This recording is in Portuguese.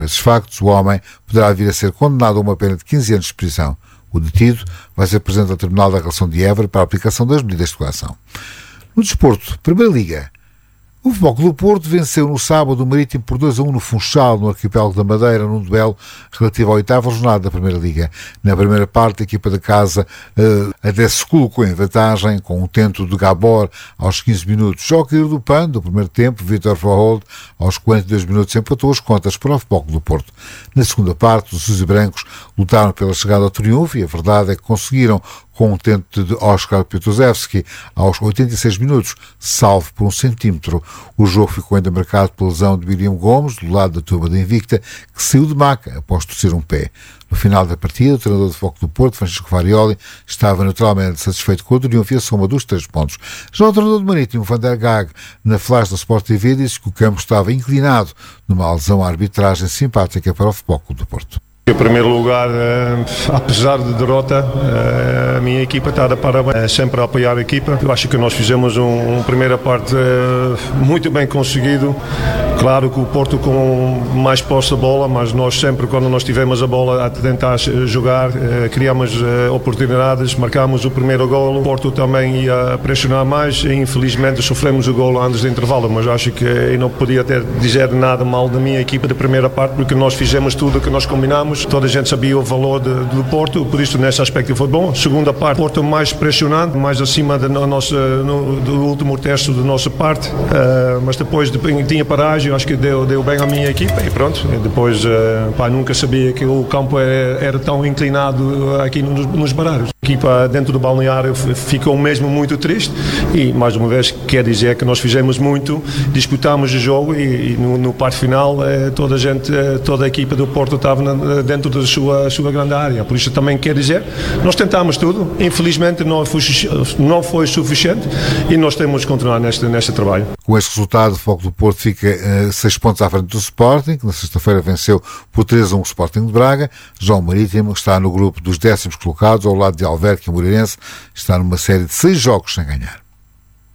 Esses factos, o homem poderá vir a ser condenado a uma pena de 15 anos de prisão. O detido vai ser apresentado ao Tribunal da Relação de Évora para a aplicação das medidas de coação. No desporto, Primeira Liga. O Futebol Clube do Porto venceu no sábado o Marítimo por 2-1 no Funchal, no arquipélago da Madeira, num duelo relativo à 8ª jornada da Primeira Liga. Na primeira parte, a equipa da casa até se colocou em vantagem, com um tento de Gabor aos 15 minutos. Já ao cair do pano, do primeiro tempo, Vítor Verholt, aos 42 minutos, empatou as contas para o Futebol Clube do Porto. Na segunda parte, os azul e brancos lutaram pela chegada ao triunfo e a verdade é que conseguiram, com um tento de Oskar Piotozewski aos 86 minutos, salvo por 1 centímetro. O jogo ficou ainda marcado pela lesão de William Gomes, do lado da turma da Invicta, que saiu de maca após torcer um pé. No final da partida, o treinador do Futebol Clube do Porto, Francisco Farioli, estava naturalmente satisfeito com o triunfo e a soma dos 3 pontos. Já o treinador do Marítimo, Van der Gaag, na flash da Sport TV, disse que o campo estava inclinado numa alusão à arbitragem simpática para o Futebol Clube do Porto. Em primeiro lugar, apesar de derrota, a minha equipa está de parabéns, sempre a apoiar a equipa. Eu acho que nós fizemos uma primeira parte muito bem conseguido. Claro que o Porto com mais posse de bola, mas nós sempre, quando nós tivemos a bola a tentar jogar, criamos oportunidades, marcámos o primeiro golo. O Porto também ia pressionar mais e infelizmente sofremos o golo antes do intervalo, mas acho que eu não podia dizer nada mal da minha equipa da primeira parte, porque nós fizemos tudo o que nós combinamos. Toda a gente sabia o valor do Porto, por isso nesse aspecto foi bom. Segunda parte, Porto mais pressionante, mais acima do último terço da nossa parte, mas depois tinha paragem, acho que deu bem à minha equipa e pronto. Depois nunca sabia que o campo era tão inclinado aqui nos barreiros. A equipa dentro do balneário ficou mesmo muito triste e mais uma vez quer dizer que nós fizemos muito, disputámos o jogo e no parte final toda a equipa do Porto estava dentro da sua grande área, por isso também quer dizer, nós tentámos tudo, infelizmente não foi suficiente e nós temos de continuar neste trabalho. Com este resultado, o Futebol Clube do Porto fica 6 pontos à frente do Sporting, que na sexta-feira venceu por 3-1 o Sporting de Braga. Já o Marítimo está no grupo dos 10º colocados, ao lado de Alverca e o Moreirense, está numa série de 6 jogos sem ganhar.